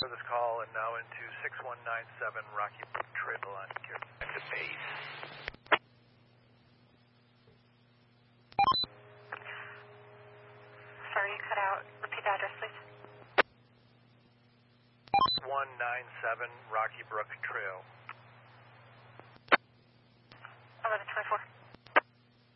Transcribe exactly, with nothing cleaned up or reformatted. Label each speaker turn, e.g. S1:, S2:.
S1: For this call and now into six one nine seven Rocky Brook Trail on the base.
S2: Sorry, you cut out. Repeat the address, please.
S1: one nine seven Rocky Brook Trail.
S2: eleven twenty-four.